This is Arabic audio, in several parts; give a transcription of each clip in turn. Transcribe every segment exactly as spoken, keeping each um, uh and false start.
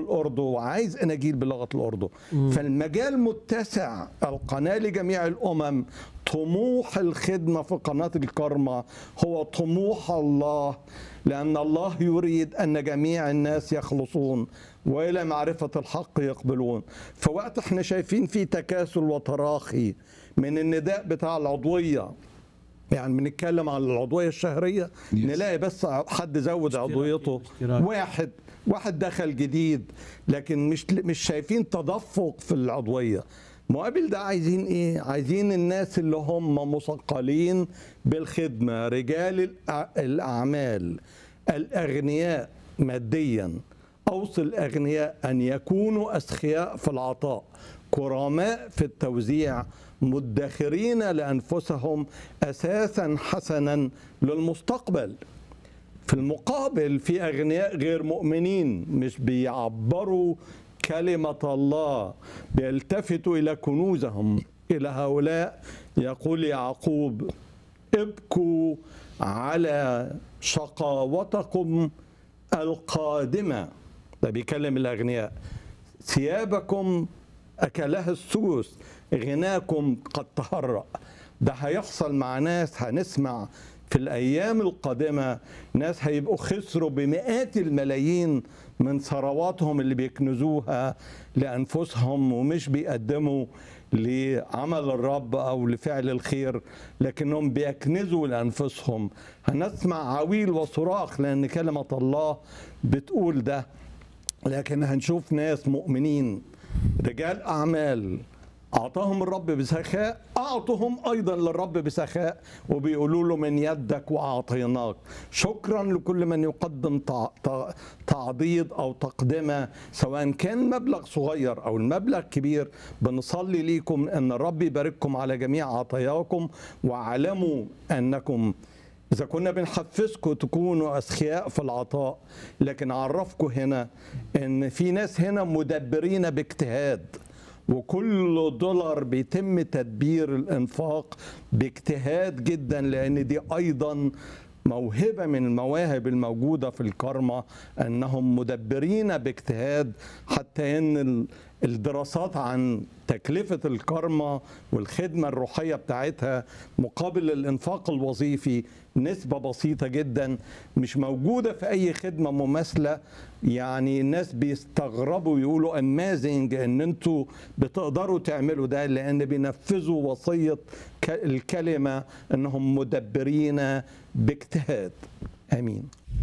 الأردن وعايز أناجيل بلغة الأردن. فالمجال متسع، القناة لجميع الأمم. طموح الخدمة في قناة الكرمة هو طموح الله، لأن الله يريد أن جميع الناس يخلصون وإلى معرفة الحق يقبلون. في وقت احنا شايفين فيه تكاسل وتراخي من النداء بتاع العضوية، يعني بنتكلم عن العضوية الشهرية yes. نلاقي بس حد زود عضويته، واحد واحد دخل جديد، لكن مش مش شايفين تدفق في العضوية. مقابل ده عايزين ايه؟ عايزين الناس اللي هم مثقلين بالخدمة، رجال الأعمال الأغنياء ماديا. أوصي الأغنياء أن يكونوا أسخياء في العطاء، كرماء في التوزيع، مدخرين لأنفسهم أساسا حسنا للمستقبل. في المقابل في أغنياء غير مؤمنين مش بيعبروا كلمة الله، بيلتفتوا إلى كنوزهم. إلى هؤلاء يقول يعقوب: ابكوا على شقاوتكم القادمة. ده بيكلم الأغنياء. ثيابكم أكلها السوس، غناكم قد تهرأ. ده هيحصل مع ناس، هنسمع في الأيام القادمة ناس هيبقوا خسروا بمئات الملايين من ثرواتهم اللي بيكنزوها لأنفسهم، ومش بيقدموا لعمل الرب أو لفعل الخير، لكنهم بيكنزوا لأنفسهم. هنسمع عويل وصراخ لأن كلمة الله بتقول ده. لكن هنشوف ناس مؤمنين رجال أعمال أعطاهم الرب بسخاء، أعطهم أيضا للرب بسخاء، وبيقولوا له من يدك وأعطيناك. شكرا لكل من يقدم تعضيد أو تقدمة، سواء كان مبلغ صغير أو المبلغ كبير. بنصلي ليكم أن الرب يبارككم على جميع عطاياكم، واعلموا أنكم إذا كنا بنحفزكم تكونوا أسخياء في العطاء، لكن أعرفكم هنا أن في ناس هنا مدبرين باجتهاد، وكل دولار بيتم تدبير الانفاق باجتهاد جدا، لان دي ايضا موهبه من المواهب الموجوده في الكرمة، انهم مدبرين باجتهاد. حتى ان الدراسات عن تكلفه الكرمة والخدمه الروحيه بتاعتها مقابل الانفاق الوظيفي نسبه بسيطه جدا، مش موجوده في اي خدمه مماثله. يعني الناس بيستغربوا يقولوا امازنج ان انتوا بتقدروا تعملوا ده، لان بينفذوا وصيه الكلمه انهم مدبرين باجتهاد. امين.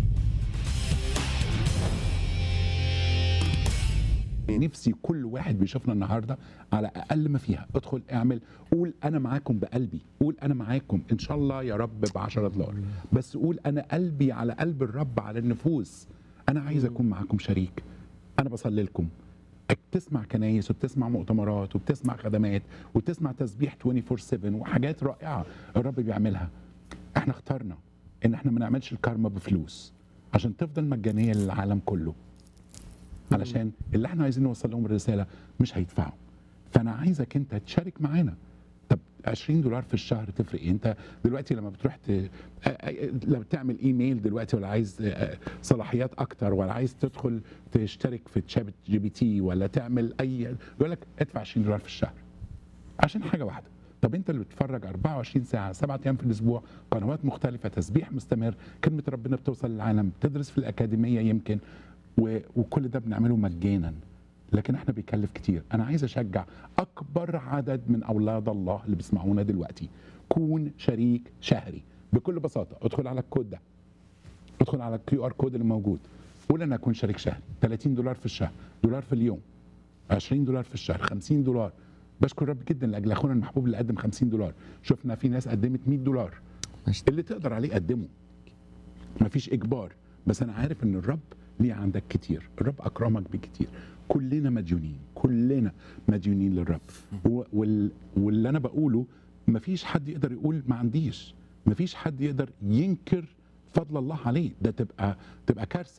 نفسي كل واحد بيشوفنا النهارده على اقل ما فيها ادخل اعمل، قول انا معاكم بقلبي، قول انا معاكم ان شاء الله يا رب ب عشرة دولار، بس قول انا قلبي على قلب الرب على النفوس. انا عايز اكون معاكم شريك. انا بصلي لكم. بتسمع كنايس وبتسمع مؤتمرات وبتسمع خدمات وبتسمع تسبيح اتنين وعشرين سبعة وحاجات رائعه الرب بيعملها. احنا اخترنا ان احنا ما نعملش الكارما بفلوس عشان تفضل مجانيه للعالم كله، علشان اللي احنا عايزين نوصل لهم الرساله مش هيدفعوا. فانا عايزك انت تشارك معانا. طب عشرين دولار في الشهر تفرق ايه؟ انت دلوقتي لما بتروح ت... لما تعمل ايميل دلوقتي، ولا عايز صلاحيات اكتر، ولا عايز تدخل تشترك في تشات جي بي تي، ولا تعمل اي، يقول لك ادفع عشرين دولار في الشهر عشان حاجه واحده. طب انت اللي بتتفرج أربعة وعشرين ساعه سبعة ايام في الاسبوع، قنوات مختلفه، تسبيح مستمر، كلمه ربنا بتوصل للعالم، تدرس في الاكاديميه يمكن، وكل ده بنعمله مجانا، لكن احنا بيكلف كتير. انا عايز اشجع اكبر عدد من اولاد الله اللي بيسمعونا دلوقتي، كون شريك شهري بكل بساطه. ادخل على الكود ده، ادخل على الكيو ار كود اللي موجود، قول انا اكون شريك شهري. ثلاثين دولار في الشهر، دولار في اليوم، عشرين دولار في الشهر، خمسين دولار. بشكر رب جدا لاجل اخونا المحبوب اللي قدم خمسين دولار. شفنا في ناس قدمت مية دولار. اللي تقدر عليه قدمه، مفيش اجبار، بس انا عارف ان الرب ليه عندك كتير، الرب أكرمك بكتير. كلنا مديونين، كلنا مديونين للرب. وال... واللي أنا بقوله مفيش حد يقدر يقول ما عنديش، مفيش حد يقدر ينكر فضل الله عليه. ده تبقى تبقى كارثة.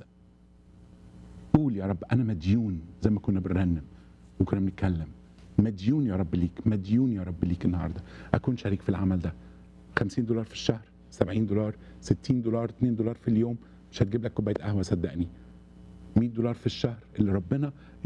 قول يا رب أنا مديون، زي ما كنا بنرنم وكنا بنتكلم، مديون يا رب ليك، مديون يا رب ليك النهارده. أكون شريك في العمل ده. خمسين دولار في الشهر، سبعين دولار، ستين دولار، اتنين دولار في اليوم، مش هتجيب لك كوبايه قهوه صدقني. مية دولار في الشهر اللي ربنا